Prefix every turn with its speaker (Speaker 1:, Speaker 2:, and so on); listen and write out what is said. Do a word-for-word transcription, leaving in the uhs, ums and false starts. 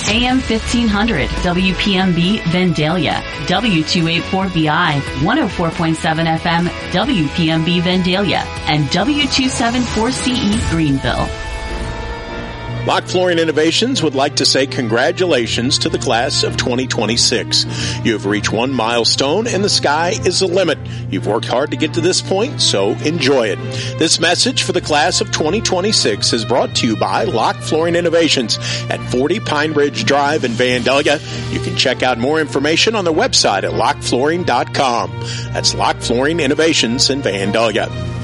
Speaker 1: A M fifteen hundred, W P M B Vandalia, W two eighty-four B I, one oh four point seven F M, W P M B Vandalia, and W two seventy-four C E Greenville.
Speaker 2: Lock Flooring Innovations would like to say congratulations to the class of twenty twenty-six. You have reached one milestone and the sky is the limit. You've worked hard to get to this point, so enjoy it. This message for the class of twenty twenty-six is brought to you by Lock Flooring Innovations at forty Pine Ridge Drive in Vandalia. You can check out more information on their website at lock flooring dot com. That's Lock Flooring Innovations in Vandalia.